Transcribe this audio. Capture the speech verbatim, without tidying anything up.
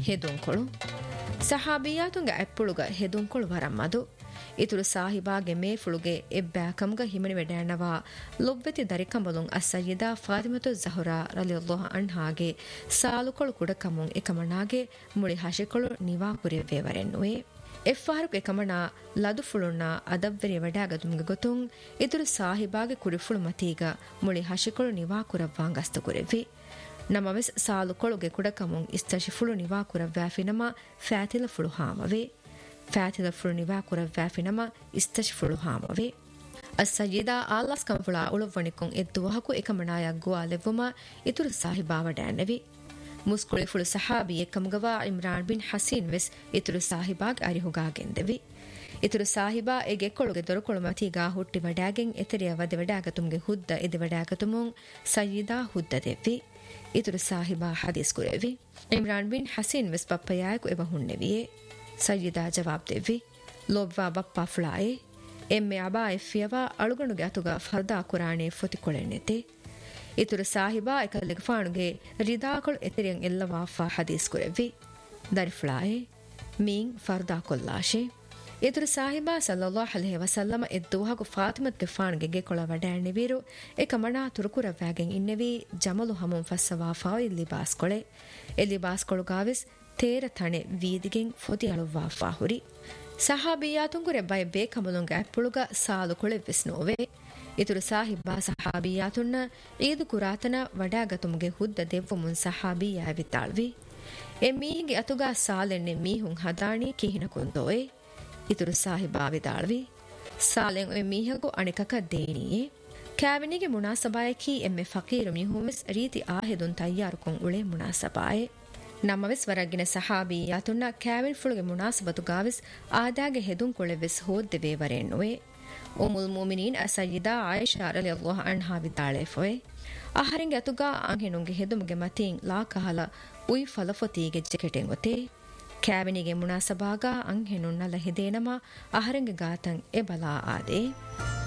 ಹೆದುಂಕೊಳು ಸಹಾಬಿಯಾತುಂಗ ಎಪ್ಪುಳುಗ ಹೆದುಂಕೊಳು ವರಮ್ಮದು ಇತುರು ಸಾಹಿಬಾಗೆ ಮೇಫುಳುಗೆ ಎಬ್ಬಾಕಮ್ಗ ಹಿಮನಿ ವೆಡ್ಯಾಣವಾ ಲೊವ್ವೆತಿ ದರಿಕಂಬಲುಂ ಅಸ್ಸಯ್ಯಿದಾ ಫಾತಿಮತು ಝಹರಾ ರಲಿಯಲ್ಲಾಹು ಅನ್ಹಾಗೆ ಸಾಲುಕೊಳು ಕುಡಕಮುಂ ಎಕಮಣಾಗೆ ಮುಳಿ ಹಶೆಕೊಳು ನಿವಾ ಕುರಿವೆವರೆನ್ನುವೆ ಎಫ್ಫಾರುಕ್ ಎಕಮಣ ಲದುಫುಳುಣ್ಣ ಅದವ್ವೆರಿ ವಡ್ಯಾಗದುಮ್ಗೆ ಗೊತುಂ ಇತುರು ಸಾಹಿಬಾಗೆ ಕುರಿಫುಳು ಮತೀಗ ಮುಳಿ ಹಶೆಕೊಳು ನಿವಾ ಕುರವ್ವಾಂಗಸ್ತು ಕುರೆವಿ ನಮವೆಸ್ ಸಾಲುಕೊಳುಗೆ ಕುಡಕಮುಂ ಇಸ್ತಶಿಫುಳು ನಿವಾ ಕುರವ್ವಾಫಿನಮ ಫ್ಯಾತಿಲ ಫುಳು ಹಾಮವೆ ಫ್ಯಾತಿಲ ಫುಳು ನಿವಾ ಕುರವ್ವಾಫಿನಮ ಇಸ್ತಶಿಫುಳು ಹಾಮವೆ ಅಸ್ಸಯ್ಯಿದಾ ಆಲ್ಲಾಸ್ ಕಂಫುಳ ಉಳುವಣಿಕೊಂ ಎದ್ದುವಹಕು ಎಕಮಣಾಯ ಗುವಾಲೆವ್ವುಮ ಇತುರು ಸಾಹಿಬಾ ವಡ್ಯಾಣೆವಿ ಮುಸ್ಕುಳಿ ಫುಳು ಸಹಾಬಿ ಎಕ್ಕಮುಗವಾ Imran bin Haseen ವೆಸ್ ಇತುರು ಸಾಹಿಬಾಗ್ ಅರಿಹುಗಾಗೆಂದೆವಿ ಇತುರು ಸಾಹಿಬಾ ಎಗೆಕ್ಕೊಳುಗೆ ದೊರಕೊಳು ಮತೀಗಾ ಹುಟ್ಟಿ ವಡ್ಯಾಗೆಂ ಎತೆರಿಯ ವದೆ ವಡ್ಯಾಗತುಮ್ಗೆ ಹುದ್ದ ಎದೆ ವಡ್ಯಾಗತುಮುಂ ಸಯ್ಯಿದಾ ಹುದ್ದದೆವ್ವಿ ಇತುರು ಸಾಹಿಬಾ ಹದೀಸ್ ಕುರೆವಿ Imran bin Haseen ವೆಸ್ ಬಪ್ಪಯಾಯಕು ಎವ ಹುಣ್ಣೆವಿಯೇ ಸಯ್ಯಿದಾ ಜವಾಬ್ ದೆವ್ವಿ ಲೋಬ್ವಾ ಬಪ್ಪಾ ಫುಳಾಯೆ ಎಮ್ಮೆ ಅಬಾ ಎಫ್ಫಿಯವಾ ಅಳುಗಣುಗೆ ಅತುಗ ಫರ್ದಾ ಕುರಾಣೆ ಫೊತಿಕೊಳೆಣ್ಣೆತೆ ಇತುರು ಸಾಹಿಬಾ ಎಕಲ್ಲಿಗೆ ಫಾಣುಗೆ ರಿದಾಕೊಳು ಎತೆರಿಯಂ ಎಲ್ಲವಾಫಾ ಹದೀಸ್ ಕುರೆವಿ ದರಿಫ್ಳಾಯೆ ಮೀನ್ ಫರ್ದಾ ಕೊಲ್ಲಾಶೆ ಇತುರು ಸಾಹಿಬಾ ಸಲ್ಲಲ್ಲಾಹು ಅಲೈಹಿ ವಸಲ್ಲಮ ಎದ್ದುವಹಕು ಫಾತಿಮತ್ಗೆ ಫಾಣುಗೆ ಗೆಕೊಳ ವಡ್ಯಾಣ್ಣೆವೀರು ಎಕ ಮಣಾ ತುರುಕುರವ್ವಾಗೆಂ ಇನ್ನೆವಿ ಜಮಲು ಹಮುಂ ಫಸ್ಸವಾಫಾ ಲಿಬಾಸ್ ಕೊಳೆ ಎ ಲಿಬಾಸ್ ಕೊಳುಗಾವೆಸ್ ತೇರ ತಣೆ ವೀದಿಗೆಂ ಫೊತಿ ಅಳುವಾಫಾ ಹುರಿ ಸಹಾಬಿಯಾತುಂಗುರೆ ಬಯ ಬೇಕಮಲುಂಗ ಅಪ್ಪುಳುಗ ಸಾಲು ಕೊಳೆವೆಸ್ ನೋವೆ ಇತುರು ಸಾಹಿಬಾ ಸಹಾಬಿಯಾತುನ್ನ ಈದು ಕುರಾತನ ವಡ್ಯಾಗತುಮ್ಗೆ ಹುದ್ದ ದೆವ್ವಮುನ್ ಸಹಾಬಿಯಾವಿತಾಳ್ವಿ ಎ ಮೀಹಿಗೆ ಅತುಗಾ ಸಾಲೆನ್ನೆ ಮೀಹುಂ ಹದಾಣಿ ಕಿಹಿನ ಕುಂದೋಯೆ ಇತುರು ಸಾಹಿಬಾ ವಿದಾಳ್ವಿ ಸಾಲೆಂ ಎ ಮೀಹಗು ಅಣಿಕಕ ದೇಣಿಯೆ ಕ್ಯಾವಿನಿಗೆ ಮುನಾಸಬಾಯಕಿ ಎಮ್ಮೆ ಫಕೀರು ಮಿಹುಮಿಸ್ ರೀತಿ ಆಹೆದುನ್ ತಯ್ಯಾರುಕೊಂ ಉಳೆ ಮುನಾಸಬಾಯೆ ನಮ್ಮವೆಸ್ ವರಗಿನ ಸಹಾಬಿ ಯಾತುನ್ನ ಕ್ಯಾವಿನ್ ಫುಳುಗೆ ಮುನಾಸಬತು ಗಾವಿಸ್ ಆದಾಗೆ ಹೆದುನ್ ಕೊಳೆವೆಸ್ ಹೋದ್ದೆವೆ ವರೆನ್ನುವೆ ಉಮ್ಮುಲ್ ಮುಮಿನೀನ್ ಅಸಯ್ಯಿದಾ ಆಯಿಷಾ ರಲಿಯಲ್ಲಾಹು ಅನ್ಹಾ ವಿದಾಳೆ ಫೊಯೆ ಆಹರಿಂಗೆ ಅತುಗಾ ಅಂಹೆನುಂಗೆ ಹೆದುಮುಗೆ ಮತೀನ್ ಲಾಕಹಲ ಉಯ್ ಫಲಫೊತೀಗೆ ಜೆಕೆಟೆಂ ಒತೆ ಕ್ಯಾವಿನಿಗೆ ಮುನಾಸಬಾಗ ಅಂಹೆನುನ್ನಲ ಹೆದೇನಮ ಆಹರಿಂಗೆ ಗಾತಂ ಎ ಬಲಾ ಆದೆ